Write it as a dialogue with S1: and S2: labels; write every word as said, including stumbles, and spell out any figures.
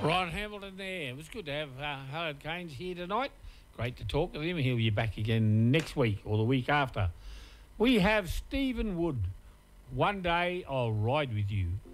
S1: Ron Hamilton there. It was good to have uh, Howard Keynes here tonight. Great to talk to him. He'll be back again next week or the week after. We have Stephen Wood. One day I'll ride with you.